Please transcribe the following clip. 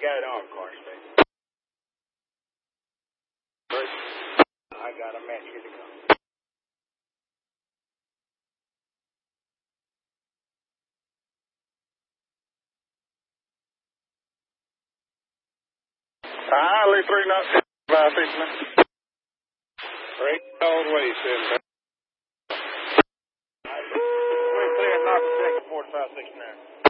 got it on, Carston. I got a match here to go. Highly 3 knots, 559. 3 all the way, 7. We're clear, knock a second, 4569.